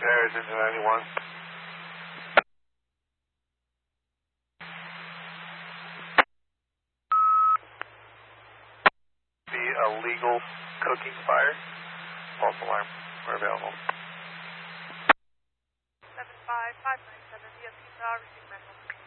There's engine 91. Be a legal cooking fire. False alarm. We're available. 75597 via Pizza, receiving medical.